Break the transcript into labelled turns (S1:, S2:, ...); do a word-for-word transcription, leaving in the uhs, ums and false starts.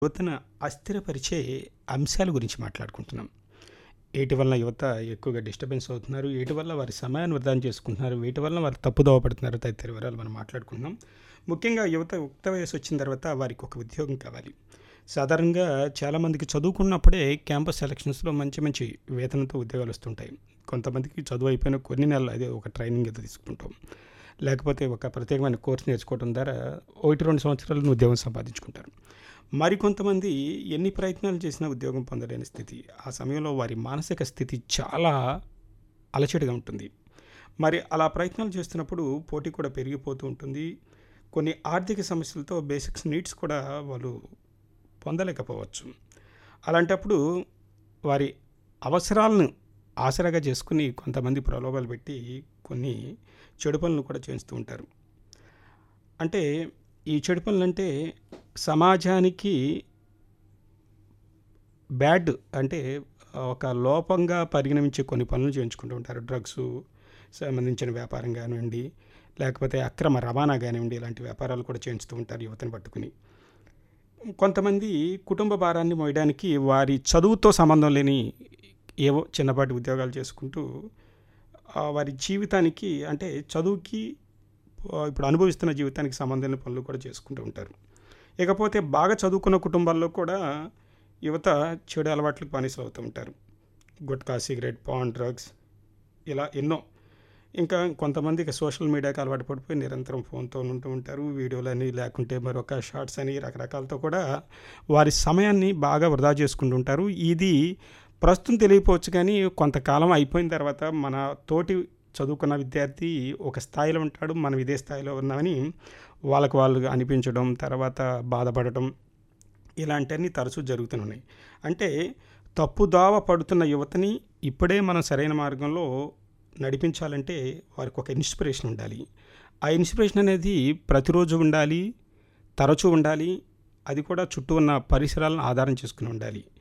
S1: యువతను అస్థిరపరిచే అంశాల గురించి మాట్లాడుకుంటున్నాం. ఏటి వలన యువత ఎక్కువగా డిస్టర్బెన్స్ అవుతున్నారు, ఏటి వల్ల వారి సమయాన్ని వృధా చేసుకుంటున్నారు, వీటి వలన వారు తప్పుదోవ పడుతున్నారు తదితర వివరాలు మనం మాట్లాడుకుంటున్నాం. ముఖ్యంగా యువత యుక్త వయసు వచ్చిన తర్వాత వారికి ఒక ఉద్యోగం కావాలి. సాధారణంగా చాలామందికి చదువుకున్నప్పుడే క్యాంపస్ సెలక్షన్స్‌లో మంచి మంచి వేతనంతో ఉద్యోగాలు వస్తుంటాయి. కొంతమందికి చదువు అయిపోయిన కొన్ని నెలలు అదే ఒక ట్రైనింగ్ ఏదో తీసుకుంటాం. లేకపోతే ఒక ప్రత్యేకమైన కోర్స్ నేర్చుకోవడం ద్వారా ఒకటి, రెండు సంవత్సరాలను ఉద్యోగం సంపాదించుకుంటారు. మరికొంతమంది ఎన్ని ప్రయత్నాలు చేసినా ఉద్యోగం పొందలేని స్థితి. ఆ సమయంలో వారి మానసిక స్థితి చాలా అలచడిగా ఉంటుంది. మరి అలా ప్రయత్నాలు చేస్తున్నప్పుడు పోటీ కూడా పెరిగిపోతూ ఉంటుంది. కొన్ని ఆర్థిక సమస్యలతో బేసిక్స్ నీడ్స్ కూడా వాళ్ళు పొందలేకపోవచ్చు. అలాంటప్పుడు వారి అవసరాలను ఆసరాగా చేసుకుని కొంతమంది ప్రలోభాలు పెట్టి కొన్ని చెడు పనులు కూడా చేస్తూ ఉంటారు. అంటే ఈ చెడు పనులంటే సమాజానికి బ్యాడ్ అంటే ఒక లోపంగా పరిగణించే కొన్ని పనులు చేయించుకుంటూ ఉంటారు. డ్రగ్సు సంబంధించిన వ్యాపారం కానివ్వండి, లేకపోతే అక్రమ రవాణా కానివ్వండి, ఇలాంటి వ్యాపారాలు కూడా చేయించుతూ ఉంటారు యువతను పట్టుకుని. కొంతమంది కుటుంబ భారాన్ని మోయడానికి వారి చదువుతో సంబంధం లేని ఏవో చిన్నపాటి ఉద్యోగాలు చేసుకుంటూ ఆ, వారి జీవితానికి అంటే చదువుకి ఆ, ఇప్పుడు అనుభవిస్తున్న జీవితానికి సంబంధం లేని పనులు కూడా చేసుకుంటూ ఉంటారు. ఇకపోతే బాగా చదువుకున్న కుటుంబాల్లో కూడా యువత చెడు అలవాట్లకు బానిసలు అవుతూ ఉంటారు. గుట్కా, సిగరెట్, పాన్, డ్రగ్స్ ఇలా ఎన్నో. ఇంకా కొంతమంది ఇక సోషల్ మీడియాకి అలవాటు పడిపోయి నిరంతరం ఫోన్తో ఉంటూ ఉంటారు. వీడియోలని లేకుంటే మరొక షార్ట్స్ అని రకరకాలతో కూడా వారి సమయాన్ని బాగా వృధా చేసుకుంటూ ఉంటారు. ఇది ప్రస్తుతం తెలియకపోవచ్చు కానీ కొంతకాలం అయిపోయిన తర్వాత మన తోటి చదువుకున్న విద్యార్థి ఒక స్థాయిలో ఉంటాడు, మనం ఇదే స్థాయిలో ఉన్నామని వాళ్ళకు వాళ్ళు అనిపించడం, తర్వాత బాధపడటం ఇలాంటివన్నీ తరచూ జరుగుతున్నాయి. అంటే తప్పుదావ పడుతున్న యువతని ఇప్పుడే మనం సరైన మార్గంలో నడిపించాలంటే వారికి ఒక ఇన్స్పిరేషన్ ఉండాలి. ఆ ఇన్స్పిరేషన్ అనేది ప్రతిరోజు ఉండాలి, తరచూ ఉండాలి. అది కూడా చుట్టూ ఉన్న పరిసరాలను ఆధారం చేసుకుని ఉండాలి.